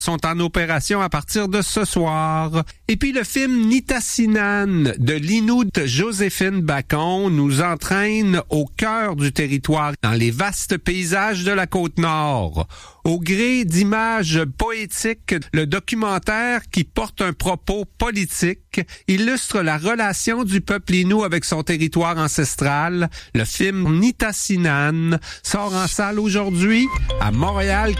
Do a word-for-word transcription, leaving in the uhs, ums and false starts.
sont en opération à partir de ce soir. Et puis le film Nitassinan de l'Innu Joséphine Bacon nous entraîne au cœur du territoire, dans les vastes paysages de la Côte-Nord. Au gré d'images poétiques, le documentaire, qui porte un propos politique, illustre la relation du peuple Innu avec son territoire ancestral. Le film Nitassinan sort en salle aujourd'hui à Montréal,